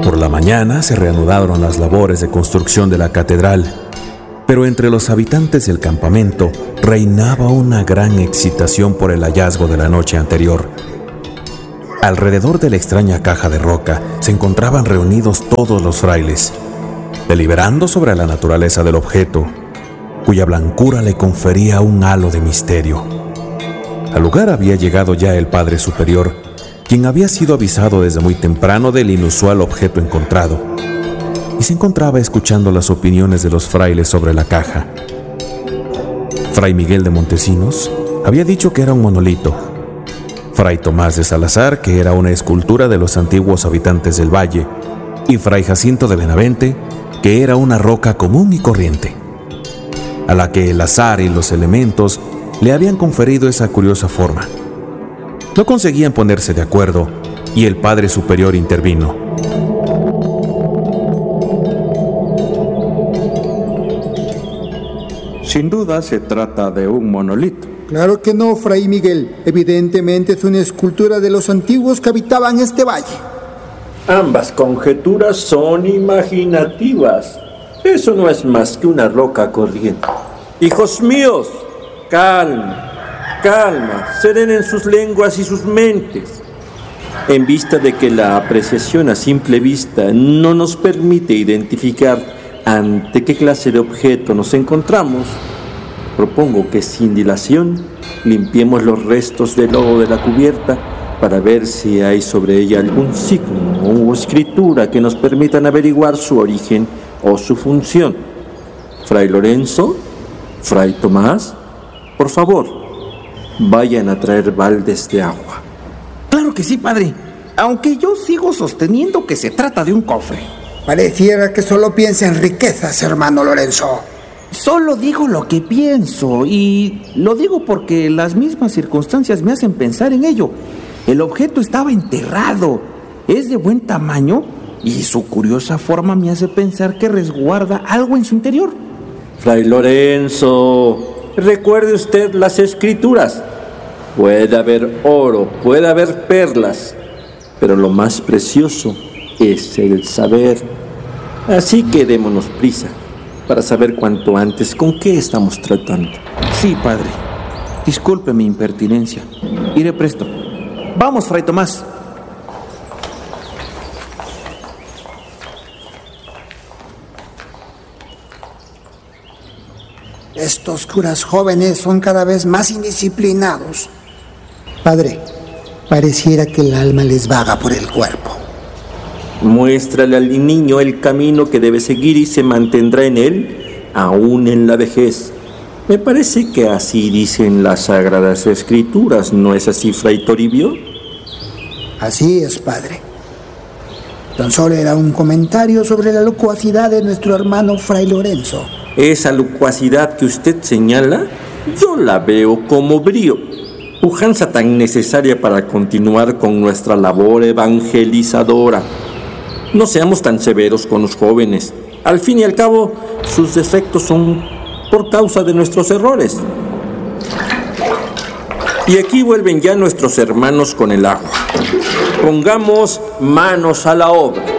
Por la mañana se reanudaron las labores de construcción de la catedral, pero entre los habitantes del campamento reinaba una gran excitación por el hallazgo de la noche anterior. Alrededor de la extraña caja de roca se encontraban reunidos todos los frailes, deliberando sobre la naturaleza del objeto, cuya blancura le confería un halo de misterio. Al lugar había llegado ya el Padre Superior, quien había sido avisado desde muy temprano del inusual objeto encontrado, y se encontraba escuchando las opiniones de los frailes sobre la caja. Fray Miguel de Montesinos había dicho que era un monolito, Fray Tomás de Salazar que era una escultura de los antiguos habitantes del valle, y Fray Jacinto de Benavente que era una roca común y corriente, a la que el azar y los elementos le habían conferido esa curiosa forma. No conseguían ponerse de acuerdo y el Padre Superior intervino. Sin duda se trata de un monolito. Claro que no, Fray Miguel. Evidentemente es una escultura de los antiguos que habitaban este valle. Ambas conjeturas son imaginativas. Eso no es más que una roca corriente. Hijos míos, calma, serenen sus lenguas y sus mentes. En vista de que la apreciación a simple vista no nos permite identificar ante qué clase de objeto nos encontramos, propongo que sin dilación limpiemos los restos de lodo de la cubierta para ver si hay sobre ella algún signo o escritura que nos permitan averiguar su origen o su función. Fray Lorenzo, Fray Tomás, por favor, vayan a traer baldes de agua. Claro que sí, padre, aunque yo sigo sosteniendo que se trata de un cofre. Pareciera que solo piensa en riquezas, hermano Lorenzo. Solo digo lo que pienso, y lo digo porque las mismas circunstancias me hacen pensar en ello. El objeto estaba enterrado, es de buen tamaño, y su curiosa forma me hace pensar que resguarda algo en su interior. Fray Lorenzo, recuerde usted las escrituras. Puede haber oro, puede haber perlas, pero lo más precioso es el saber. Así que démonos prisa para saber cuanto antes con qué estamos tratando. Sí, padre. Disculpe mi impertinencia. Iré presto. Vamos, Fray Tomás. Estos curas jóvenes son cada vez más indisciplinados. Padre, pareciera que el alma les vaga por el cuerpo. Muéstrale al niño el camino que debe seguir y se mantendrá en él, aún en la vejez. Me parece que así dicen las Sagradas Escrituras, ¿no es así, Fray Toribio? Así es, padre. Tan solo era un comentario sobre la locuacidad de nuestro hermano Fray Lorenzo. Esa locuacidad que usted señala, yo la veo como brío, pujanza tan necesaria para continuar con nuestra labor evangelizadora. No seamos tan severos con los jóvenes. Al fin y al cabo, sus defectos son por causa de nuestros errores. Y aquí vuelven ya nuestros hermanos con el agua. Pongamos manos a la obra.